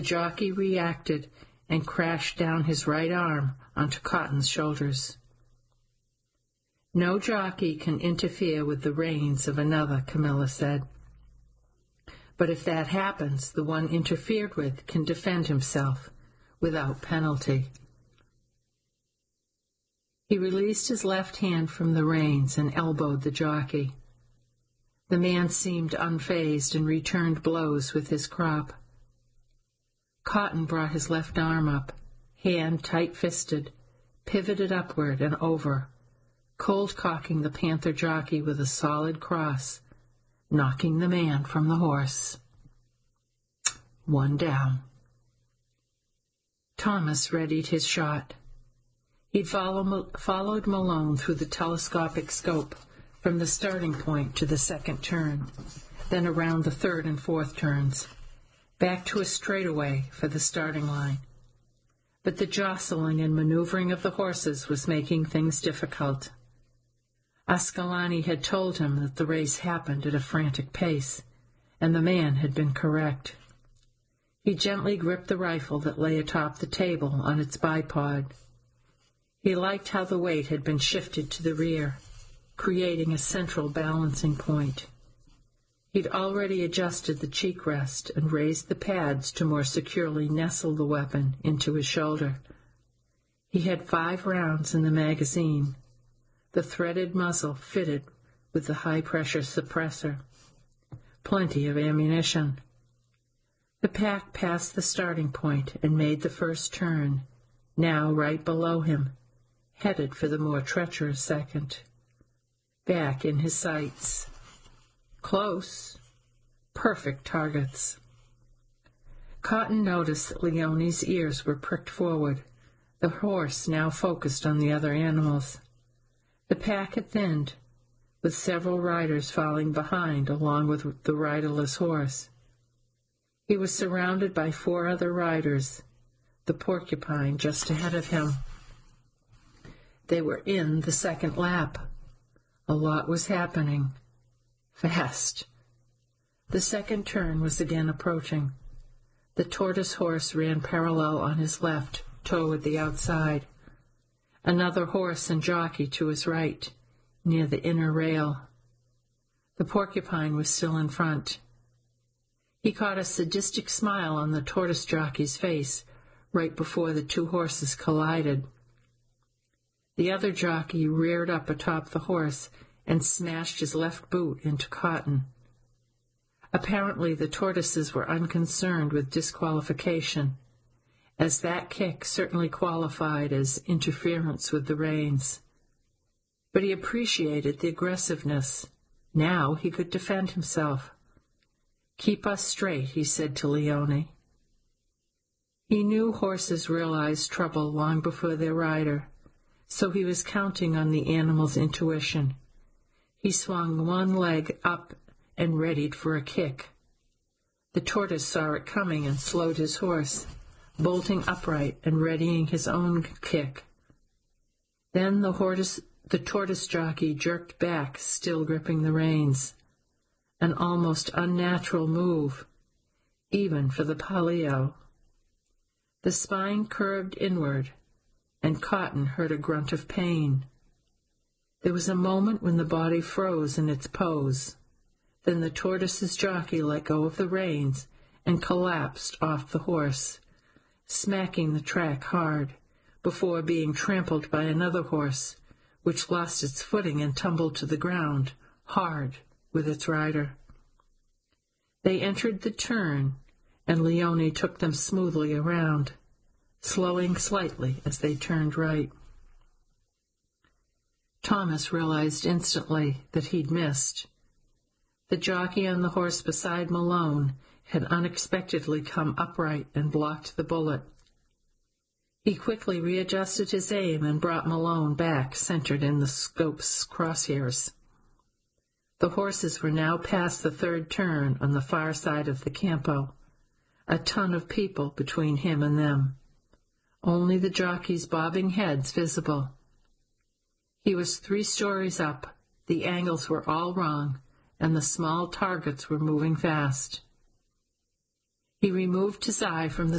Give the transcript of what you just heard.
jockey reacted and crashed down his right arm onto Cotton's shoulders. No jockey can interfere with the reins of another, Camilla said. But if that happens, the one interfered with can defend himself without penalty. He released his left hand from the reins and elbowed the jockey. The man seemed unfazed and returned blows with his crop. Cotton brought his left arm up, hand tight-fisted, pivoted upward and over, cold-cocking the panther jockey with a solid cross, knocking the man from the horse. 1 down. Thomas readied his shot. He'd followed Malone through the telescopic scope from the starting point to the second turn, then around the third and fourth turns, back to a straightaway for the starting line. But the jostling and maneuvering of the horses was making things difficult. Ascalani had told him that the race happened at a frantic pace, and the man had been correct. He gently gripped the rifle that lay atop the table on its bipod. He liked how the weight had been shifted to the rear, creating a central balancing point. He'd already adjusted the cheek rest and raised the pads to more securely nestle the weapon into his shoulder. He had 5 rounds in the magazine, the threaded muzzle fitted with the high-pressure suppressor. Plenty of ammunition. The pack passed the starting point and made the first turn, now right below him, headed for the more treacherous second. Back in his sights. Close. Perfect targets. Cotton noticed that Leone's ears were pricked forward, the horse now focused on the other animals. The pack had thinned, with several riders falling behind along with the riderless horse. He was surrounded by 4 other riders, the porcupine just ahead of him. They were in the second lap. A lot was happening. Fast. The second turn was again approaching. The tortoise horse ran parallel on his left, toward the outside. Another horse and jockey to his right, near the inner rail. The porcupine was still in front. He caught a sadistic smile on the tortoise jockey's face right before the 2 horses collided. The other jockey reared up atop the horse and smashed his left boot into Cotton. Apparently the tortoises were unconcerned with disqualification, as that kick certainly qualified as interference with the reins. But he appreciated the aggressiveness. Now he could defend himself. "Keep us straight," he said to Leone. He knew horses realized trouble long before their rider, so he was counting on the animal's intuition. He swung one leg up and readied for a kick. The tortoise saw it coming and slowed his horse, bolting upright and readying his own kick. Then the tortoise jockey jerked back, still gripping the reins. An almost unnatural move, even for the palio. The spine curved inward, and Cotton heard a grunt of pain. There was a moment when the body froze in its pose. Then the tortoise's jockey let go of the reins and collapsed off the horse, smacking the track hard, before being trampled by another horse, which lost its footing and tumbled to the ground, hard, with its rider. They entered the turn, and Leone took them smoothly around, slowing slightly as they turned right. Thomas realized instantly that he'd missed. The jockey on the horse beside Malone had unexpectedly come upright and blocked the bullet. He quickly readjusted his aim and brought Malone back, centered in the scope's crosshairs. The horses were now past the third turn on the far side of the campo, a ton of people between him and them, only the jockey's bobbing heads visible. He was 3 stories up, the angles were all wrong, and the small targets were moving fast. He removed his eye from the